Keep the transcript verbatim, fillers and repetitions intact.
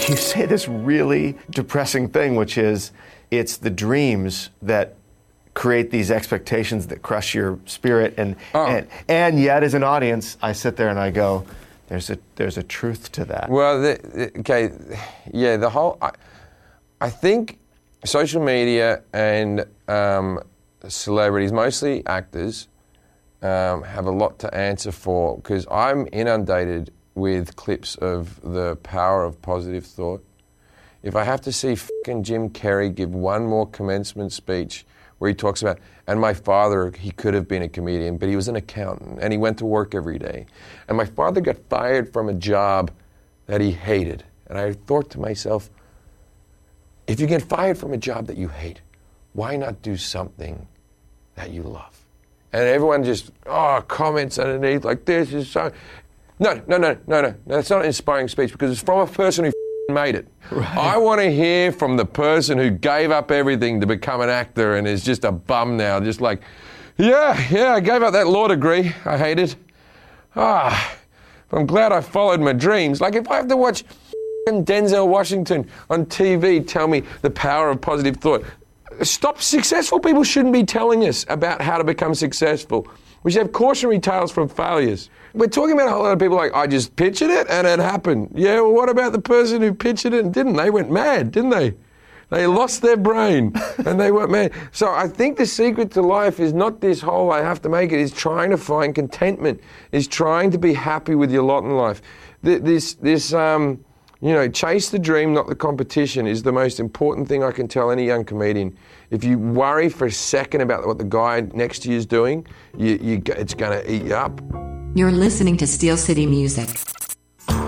you say this really depressing thing, which is it's the dreams that create these expectations that crush your spirit, and oh. and, and yet as an audience, I sit there and I go, there's a there's a truth to that. Well, the, the, okay, yeah, the whole, I, I think social media and um, celebrities, mostly actors, um, have a lot to answer for, because I'm inundated with clips of the power of positive thought. If I have to see fucking Jim Carrey give one more commencement speech where he talks about, and my father, he could have been a comedian, but he was an accountant, and he went to work every day. And my father got fired from a job that he hated. And I thought to myself, if you get fired from a job that you hate, why not do something that you love? And everyone just, oh, comments underneath, like, this is so... No, no, no, no, no, no, that's not an inspiring speech, because it's from a person who made it. Right. I want to hear from the person who gave up everything to become an actor and is just a bum now, just like, yeah, yeah, I gave up that law degree I hated. Ah, but I'm glad I followed my dreams. Like, if I have to watch Denzel Washington on T V tell me the power of positive thought, stop. Successful people shouldn't be telling us about how to become successful. We should have cautionary tales from failures. We're talking about a whole lot of people like, I just pictured it and it happened. Yeah, well, what about the person who pictured it and didn't? They went mad, didn't they? They lost their brain and they went mad. So I think the secret to life is not this whole I have to make it, is trying to find contentment, is trying to be happy with your lot in life. This, this, um, you know, chase the dream, not the competition, is the most important thing I can tell any young comedian. If you worry for a second about what the guy next to you is doing, you, you, it's going to eat you up. You're listening to Steel City Music.